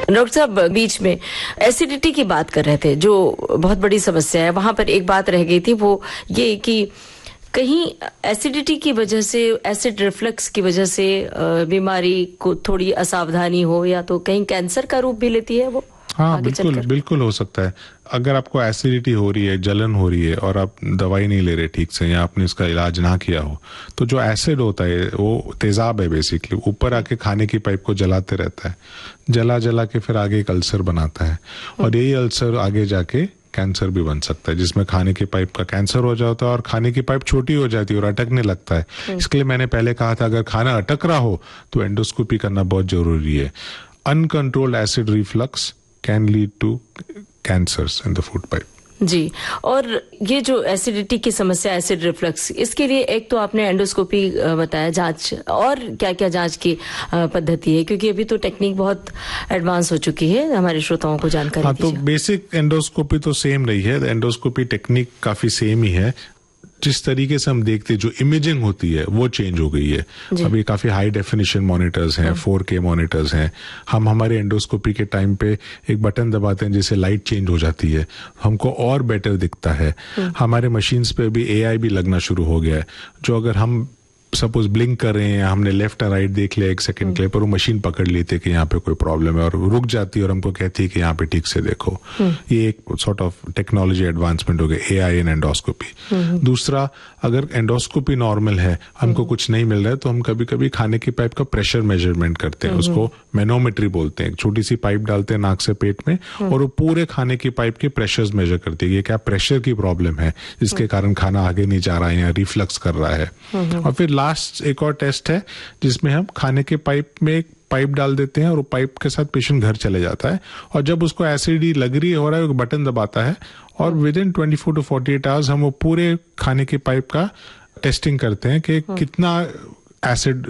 Doctor साहब, बीच में acidity की बात कर रहे थे, जो बहुत बड़ी समस्या है। वहां पर एक बात रह गई थी, वो ये कि कहीं एसिडिटी की वजह से, एसिड रिफ्लक्स की वजह से बीमारी को थोड़ी असावधानी हो, या तो कहीं कैंसर का रूप भी लेती है वो। हाँ, बिल्कुल हो सकता है। अगर आपको एसिडिटी हो रही है, जलन हो रही है और आप दवाई नहीं ले रहे ठीक से, या आपने इसका इलाज ना किया हो, तो जो एसिड होता है वो तेजाब है, बेसिकली ऊपर आके खाने की पाइप को जलाते रहता है, जला के फिर आगे एक अल्सर बनाता है, और यही अल्सर आगे जाके कैंसर भी बन सकता है, जिसमें खाने की पाइप का कैंसर हो जाता है और खाने की पाइप छोटी हो जाती है और अटकने लगता है। इसके लिए मैंने पहले कहा था, अगर खाना अटक रहा हो तो एंडोस्कोपी करना बहुत जरूरी है। Uncontrolled acid reflux can lead to cancers in the food pipe. जी, और ये जो एसिडिटी की समस्या, एसिड रिफ्लक्स, इसके लिए एक तो आपने एंडोस्कोपी बताया, जांच, और क्या क्या जांच की पद्धति है, क्योंकि अभी तो टेक्निक बहुत एडवांस हो चुकी है, हमारे श्रोताओं को जानकारी दीजिए। तो बेसिक एंडोस्कोपी तो सेम रही है, एंडोस्कोपी टेक्निक काफी सेम ही है। जिस तरीके से हम देखते, जो इमेजिंग होती है वो चेंज हो गई है। अभी काफी हाई डेफिनेशन मॉनिटर्स हैं, 4K मॉनिटर्स हैं। हम हमारे एंडोस्कोपी के टाइम पे एक बटन दबाते हैं जिससे लाइट चेंज हो जाती है, हमको और बेटर दिखता है। हमारे मशीन्स पे भी AI भी लगना शुरू हो गया है, जो अगर हम सपोज ब्लिंक कर रहे हैं, हमने लेफ्ट और राइट देख लिया 1 सेकंड के लिए, पर वो मशीन पकड़ लेती है कि यहाँ पे कोई प्रॉब्लम है और रुक जाती है और हमको कहती है कि यहाँ पे ठीक से देखो। ये एक सॉर्ट ऑफ टेक्नोलॉजी एडवांसमेंट हो गया, AI इन एंडोस्कोपी। दूसरा, अगर एंडोस्कोपी नॉर्मल है, हमको कुछ नहीं मिल रहा है, तो हम कभी कभी खाने की पाइप का प्रेशर मेजरमेंट करते हैं, उसको मैनोमेट्री बोलते हैं। छोटी सी पाइप डालते हैं नाक से पेट में और वो पूरे खाने की पाइप के प्रेशर्स मेजर करती है, ये क्या प्रेशर की प्रॉब्लम है जिसके कारण खाना आगे नहीं जा रहा है या रिफ्लक्स कर रहा है। और फिर लास्ट एक और टेस्ट है जिसमें हम खाने के पाइप में एक पाइप डाल देते हैं और वो पाइप के साथ पेशेंट घर चले जाता है, और जब उसको एसिडिटी लग रही हो रहा है, बटन दबाता है और विद इन 24 to 48 आवर्स हम वो पूरे खाने के पाइप का टेस्टिंग करते हैं कि कितना एसिड